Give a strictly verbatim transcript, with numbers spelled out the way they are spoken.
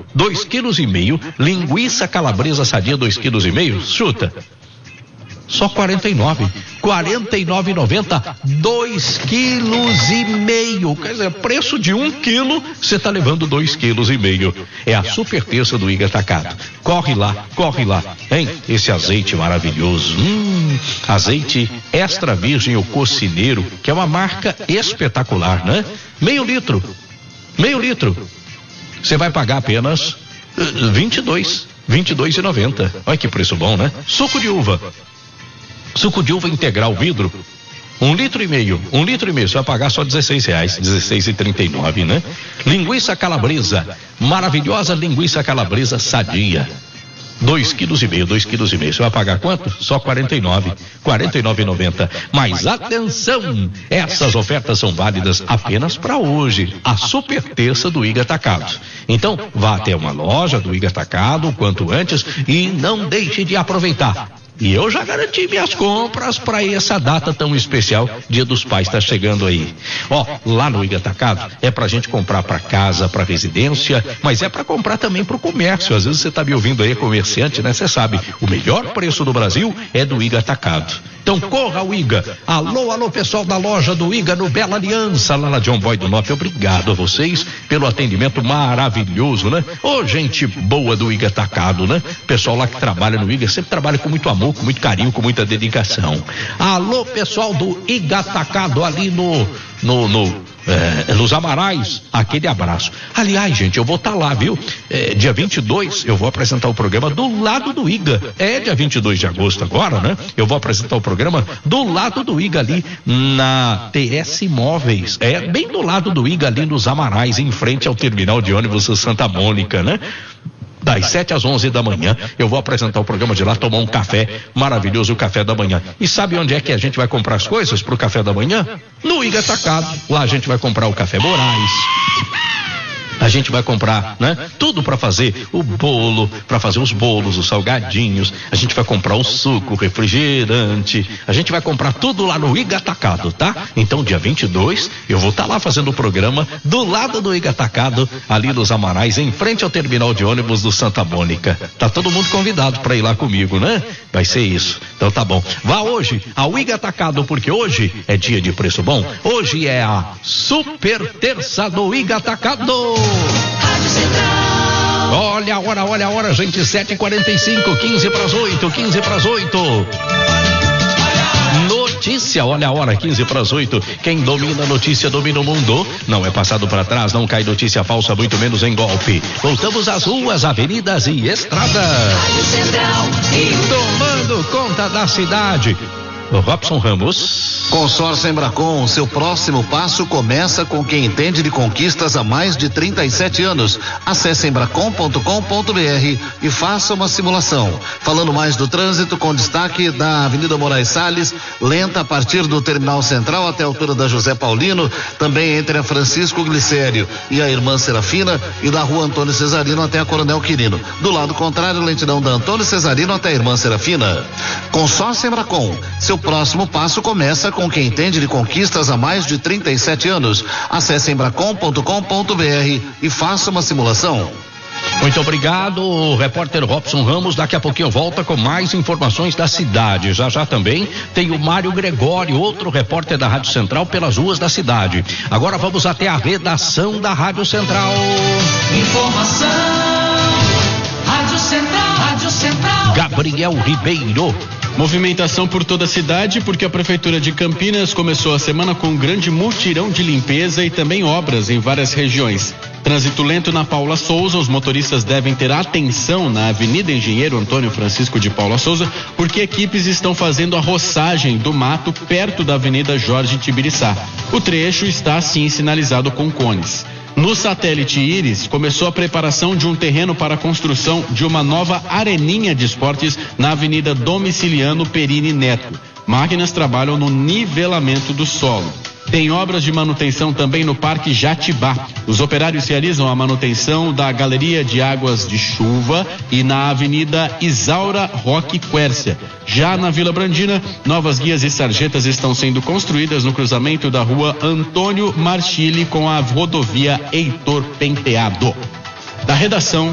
dois quilos e meio, linguiça calabresa sadia, dois quilos e meio, chuta. Só quarenta e nove, quarenta e nove e noventa, dois quilos e meio. Quer dizer, preço de um quilo, você tá levando dois quilos e meio. É a super terça do Iga Atacado. Corre lá, corre lá, hein? Esse azeite maravilhoso, hum, azeite extra virgem o cocineiro, que é uma marca espetacular, né? Meio litro, meio litro. Você vai pagar apenas uh, vinte e dois, vinte e dois e noventa. Olha que preço bom, né? Suco de uva. Suco de uva integral vidro, um litro e meio, um litro e meio, você vai pagar só dezesseis reais, dezesseis e trinta e nove, né? Linguiça calabresa, maravilhosa linguiça calabresa sadia, dois quilos e meio, dois quilos e meio, você vai pagar quanto? Só quarenta e nove, quarenta e nove e noventa. Mas atenção, essas ofertas são válidas apenas para hoje, a super terça do Iga Atacado. Então, vá até uma loja do Iga Atacado o quanto antes e não deixe de aproveitar. E eu já garanti minhas compras para essa data tão especial, Dia dos Pais está chegando aí. Ó, lá no Iga Atacado é pra gente comprar para casa, para residência, mas é para comprar também para o comércio. Às vezes você tá me ouvindo aí, comerciante, né? Você sabe, o melhor preço do Brasil é do Iga Atacado. Então corra ao Iga. Alô, alô, pessoal da loja do Iga no Bela Aliança, lá na John Boy do Norte. Obrigado a vocês pelo atendimento maravilhoso, né? Ô, gente boa do Iga Atacado, né? Pessoal lá que trabalha no Iga, sempre trabalha com muito amor, com muito carinho, com muita dedicação. Alô, pessoal do Iga Atacado ali no, no, no É, nos Amarais, aquele abraço. Aliás, gente, eu vou estar tá lá, viu? É, dia vinte e dois, eu vou apresentar o programa do lado do Iga. É dia vinte e dois de agosto agora, né? Eu vou apresentar o programa do lado do Iga ali na T S Móveis. É, bem do lado do Iga ali nos Amarais, em frente ao terminal de ônibus Santa Mônica, né? Das sete às onze da manhã, eu vou apresentar o programa de lá, tomar um café maravilhoso, o café da manhã. E sabe onde é que a gente vai comprar as coisas pro café da manhã? No Iga Atacado. Lá a gente vai comprar o café Moraes. A gente vai comprar, né? Tudo para fazer o bolo, para fazer os bolos, os salgadinhos. A gente vai comprar o suco, o refrigerante. A gente vai comprar tudo lá no Iga Atacado, tá? Então, dia vinte e dois, eu vou estar tá lá fazendo o programa do lado do Iga Atacado, ali nos Amarais, em frente ao terminal de ônibus do Santa Mônica. Tá todo mundo convidado para ir lá comigo, né? Vai ser isso. Então tá bom. Vá hoje ao Iga Atacado, porque hoje é dia de preço bom. Hoje é a super terça do Iga Atacado. Rádio Central. Olha a hora, olha a hora, gente, sete e quarenta e cinco, quinze para as oito, quinze para as oito. Notícia, olha a hora, quinze para as oito. Quem domina a notícia domina o mundo. Não é passado para trás, não cai notícia falsa, muito menos em golpe. Voltamos às ruas, avenidas e estradas. Rádio Central. E tomando conta da cidade. O Robson Ramos. Consórcio Embracon, seu próximo passo começa com quem entende de conquistas há mais de trinta e sete anos. Acesse embracon ponto com ponto br e faça uma simulação. Falando mais do trânsito, com destaque da Avenida Moraes Salles, lenta a partir do Terminal Central até a altura da José Paulino, também entre a Francisco Glicério e a Irmã Serafina, e da Rua Antônio Cesarino até a Coronel Quirino. Do lado contrário, lentidão da Antônio Cesarino até a Irmã Serafina. Consórcio Embracon, seu próximo passo começa com quem entende de conquistas há mais de trinta e sete anos. Acesse embracon ponto com ponto br e faça uma simulação. Muito obrigado, o repórter Robson Ramos. Daqui a pouquinho volta com mais informações da cidade. Já já também tem o Mário Gregório, outro repórter da Rádio Central, pelas ruas da cidade. Agora vamos até a redação da Rádio Central. Informação. Rádio Central. Rádio Central. Gabriel Ribeiro. Movimentação por toda a cidade, porque a Prefeitura de Campinas começou a semana com um grande mutirão de limpeza e também obras em várias regiões. Trânsito lento na Paula Souza, os motoristas devem ter atenção na Avenida Engenheiro Antônio Francisco de Paula Souza, porque equipes estão fazendo a roçagem do mato perto da Avenida Jorge Tibiriçá. O trecho está assim sinalizado com cones. No satélite Íris, começou a preparação de um terreno para a construção de uma nova areninha de esportes na Avenida Domiciliano Perini Neto. Máquinas trabalham no nivelamento do solo. Tem obras de manutenção também no Parque Jatibá. Os operários realizam a manutenção da Galeria de Águas de Chuva e na Avenida Isaura Roque Quércia. Já na Vila Brandina, novas guias e sarjetas estão sendo construídas no cruzamento da rua Antônio Marchili com a rodovia Heitor Penteado. Da redação,